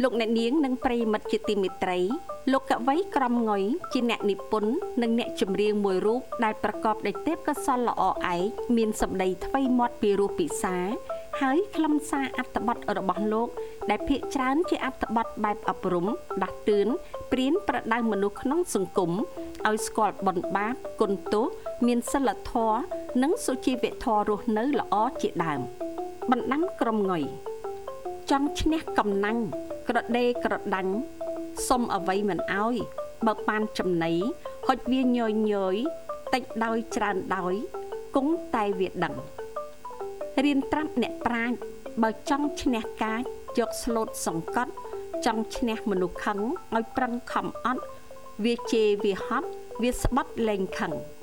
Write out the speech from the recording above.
លោកអ្នកនាងនិងប្រិយមិត្តជាទីមេត្រីលោកកវីក្រមងុយជាអ្នកនិពន្ធនិងអ្នកចម្រៀងមួយរូបដែលប្រកបដោយទេពកោសល្យល្អឯកមានសម្ដីថ្វីមាត់ពីរោះពិសាហើយខ្លឹមសារអត្ថបទរបស់លោកដែលភាគច្រើនជាអត្ថបទបែបអប់រំដាស់តឿនព្រានប្រដៅមនុស្សក្នុងសង្គមឲ្យស្គាល់បុណ្យបាបគុណទោសមានសិលធម៌និងសុជីវធម៌រស់នៅល្អជាដើមបណ្ដាំក្រមងុយចង់ឈ្នះកំណាញ់ក្រដេក្រដាញ់សុំអ្វីមិនអោយបើបានចំណីហុចវាញយតិចដោយច្រើនដោយគង់តែវាដឹងរៀនត្រាប់អ្នកប្រាជ្ញបើចង់ឈ្នះកាចយកស្លូតសង្កត់ចង់ឈ្នះមនុស្សខឹងឲ្យប្រឹងខំអត់វាជេរវាហត់វាស្បត់លែងខឹង